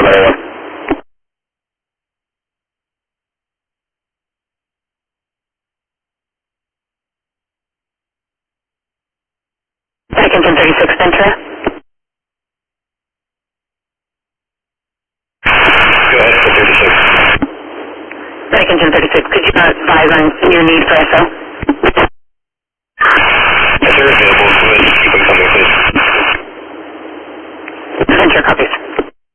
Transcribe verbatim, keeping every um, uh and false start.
another one. Back engine thirty-six, Ventura. Go ahead for thirty-six. Back engine thirty-six, could you advise on your need for S O?